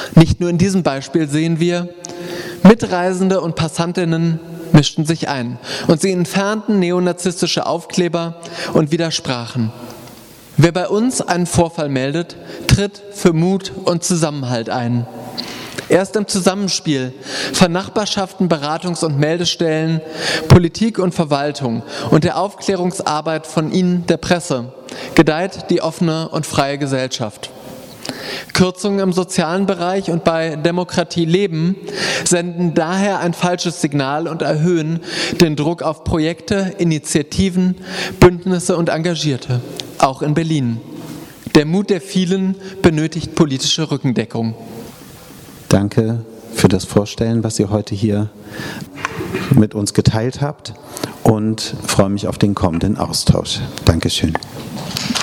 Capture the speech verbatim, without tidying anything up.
Nicht nur in diesem Beispiel sehen wir, Mitreisende und Passantinnen mischten sich ein und sie entfernten neonazistische Aufkleber und widersprachen. Wer bei uns einen Vorfall meldet, tritt für Mut und Zusammenhalt ein. Erst im Zusammenspiel von Nachbarschaften, Beratungs- und Meldestellen, Politik und Verwaltung und der Aufklärungsarbeit von Ihnen, der Presse, gedeiht die offene und freie Gesellschaft. Kürzungen im sozialen Bereich und bei Demokratie leben senden daher ein falsches Signal und erhöhen den Druck auf Projekte, Initiativen, Bündnisse und Engagierte, auch in Berlin. Der Mut der vielen benötigt politische Rückendeckung. Danke für das Vorstellen, was ihr heute hier mit uns geteilt habt, und freue mich auf den kommenden Austausch. Dankeschön.